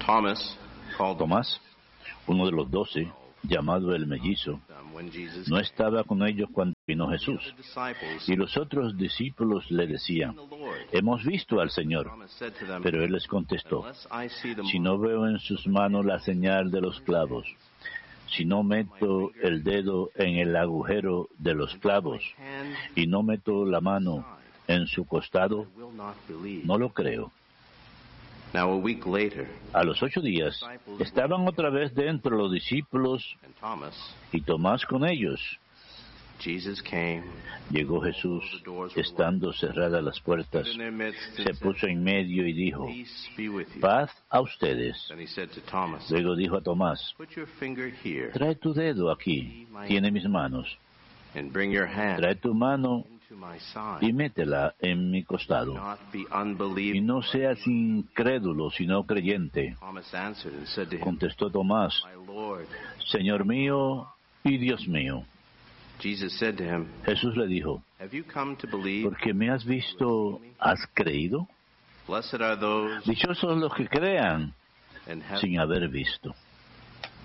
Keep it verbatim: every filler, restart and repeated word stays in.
Thomas, called Tomás, uno de los doce, llamado el mellizo, no estaba con ellos cuando vino Jesús. Y los otros discípulos le decían: hemos visto al Señor. Pero él les contestó: si no veo en sus manos la señal de los clavos, si no meto el dedo en el agujero de los clavos y no meto la mano en su costado, no lo creo. A los ocho días estaban otra vez dentro los discípulos y Tomás con ellos. Llegó Jesús, estando cerradas las puertas, se puso en medio y dijo: paz a ustedes. Luego dijo a Tomás: trae tu dedo aquí, tiene mis manos. Trae tu mano y métela en mi costado. Y no seas incrédulo, sino creyente. Contestó Tomás: Señor mío y Dios mío. Jesús le dijo: porque me has visto, ¿has creído? Dichosos los que crean sin haber visto.